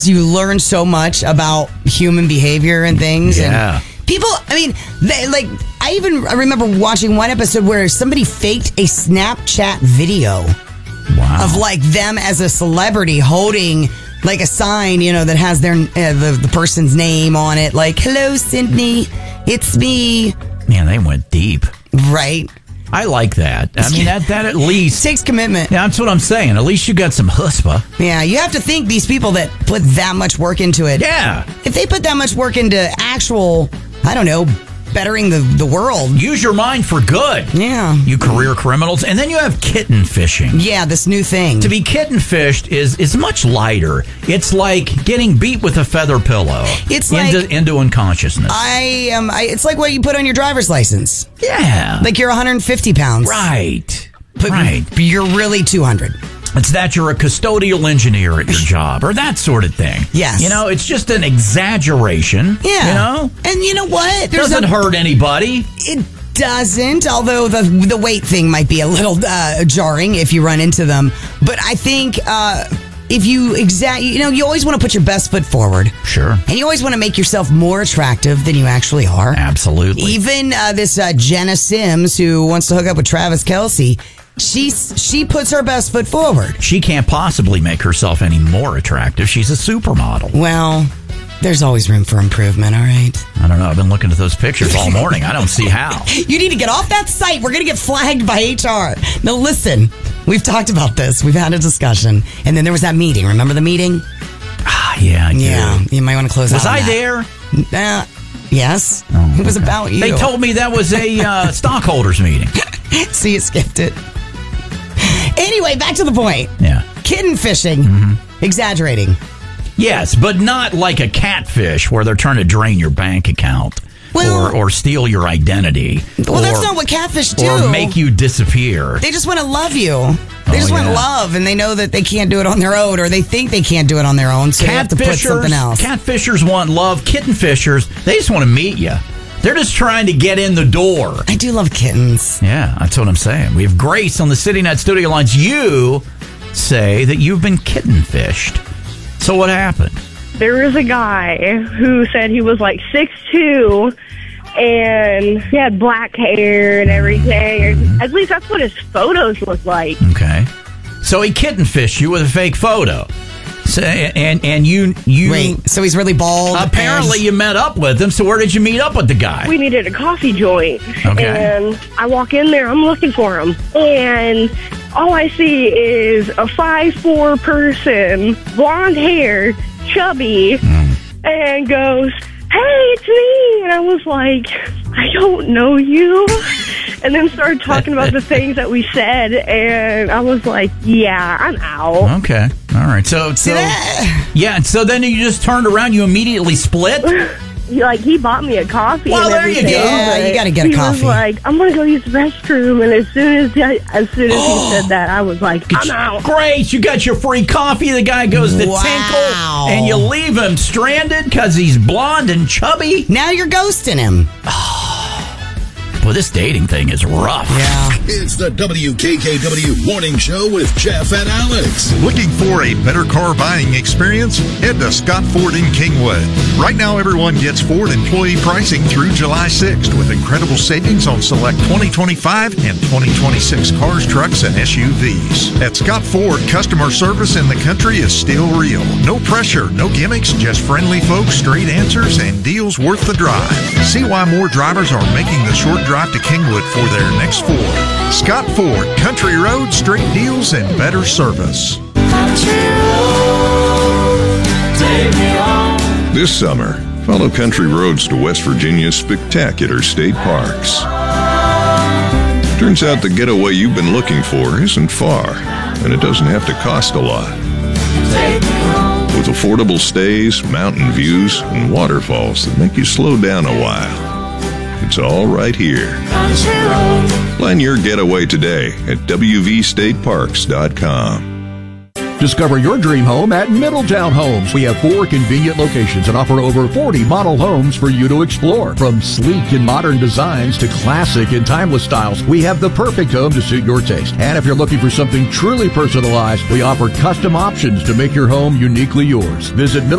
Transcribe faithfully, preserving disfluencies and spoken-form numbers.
You learn so much about human behavior and things. Yeah. And people, I mean, they, like, I even remember watching one episode where somebody faked a Snapchat video wow. of, like, them as a celebrity holding, like, a sign, you know, that has their uh, the, the person's name on it. Like, hello, Sydney, it's me. Man, they went deep. Right. I like that. I mean, that that at least... It takes commitment. Yeah, that's what I'm saying. At least you got some chutzpah. Yeah, you have to think these people that put that much work into it. Yeah. If they put that much work into actual, I don't know, bettering the, the world. Use your mind for good. Yeah. You career criminals. And then you have kitten fishing. Yeah, this new thing. To be kitten fished is, is much lighter. It's like getting beat with a feather pillow. It's into, like... Into unconsciousness. I am... I, it's like what you put on your driver's license. Yeah. Like you're one hundred fifty pounds. Right. But right. You're really two hundred. It's that you're a custodial engineer at your job or that sort of thing. Yes. You know, it's just an exaggeration. Yeah. You know? And you know what? It doesn't a, hurt anybody. It doesn't, although the the weight thing might be a little uh, jarring if you run into them. But I think uh, if you exact, you know, you always want to put your best foot forward. Sure. And you always want to make yourself more attractive than you actually are. Absolutely. Even uh, this uh, Jenna Sims, who wants to hook up with Travis Kelce, She's, she puts her best foot forward. She can't possibly make herself any more attractive. She's a supermodel. Well, there's always room for improvement, all right? I don't know. I've been looking at those pictures all morning. I don't see how. You need to get off that site. We're going to get flagged by H R. Now, listen, we've talked about this. We've had a discussion. And then there was that meeting. Remember the meeting? Ah, yeah, I do. Yeah, you might want to close was out. Was I that. there? Uh, yes. Oh, it was okay. about you. They told me that was a uh, stockholders meeting. So you skipped it. Anyway, back to the point. Yeah. Kitten fishing. Mm-hmm. Exaggerating. Yes, but not like a catfish where they're trying to drain your bank account well, or, or steal your identity. Well, or, that's not what catfish do. Or make you disappear. They just want to love you. They oh, just want yeah. love, and they know that they can't do it on their own, or they think they can't do it on their own, so they have to put something else. Catfishers want love. Kitten fishers, they just want to meet you. They're just trying to get in the door. I do love kittens. Yeah, that's what I'm saying. We have Grace on the City Net Studio Lines. You say that you've been kitten fished. So what happened? There was a guy who said he was like six two, and he had black hair and everything. At least that's what his photos looked like. Okay. So he kitten fished you with a fake photo. So, and and you you Wait, so he's really bald. Apparently, and... you met up with him. So where did you meet up with the guy? We needed a coffee joint, okay. And I walk in there. I'm looking for him, and all I see is a five foot four person, blonde hair, chubby, mm. and goes, "Hey, it's me!" And I was like, "I don't know you." And then started talking about the things that we said, and I was like, "Yeah, I'm out." Okay, all right. So, so yeah. So then you just turned around. You immediately split. Like he bought me a coffee. Well, and there you go. Yeah, you got to get a coffee. He was like, "I'm gonna go use the restroom," and as soon as I, as soon as he said that, I was like, "I'm out." Great, you got your free coffee. The guy goes to wow. tinkle, and you leave him stranded because he's blonde and chubby. Now you're ghosting him. Well, this dating thing is rough. Yeah. It's the W K K W Morning Show with Jeff and Alex. Looking for a better car buying experience? Head to Scott Ford in Kingwood. Right now, everyone gets Ford employee pricing through July sixth with incredible savings on select twenty twenty-five and twenty twenty-six cars, trucks, and S U Vs. At Scott Ford, customer service in the country is still real. No pressure, no gimmicks, just friendly folks, straight answers, and deals worth the drive. See why more drivers are making the short drive to Kingwood for their next Ford. Scott Ford, country road, straight deals, and better service. This summer, follow country roads to West Virginia's spectacular state parks. Turns out the getaway you've been looking for isn't far, and it doesn't have to cost a lot. With affordable stays, mountain views, and waterfalls that make you slow down a while. It's all right here. Plan your getaway today at W V state parks dot com. Discover your dream home at Middletown Homes. We have four convenient locations and offer over forty model homes for you to explore. From sleek and modern designs to classic and timeless styles, we have the perfect home to suit your taste. And if you're looking for something truly personalized, we offer custom options to make your home uniquely yours. Visit Middletown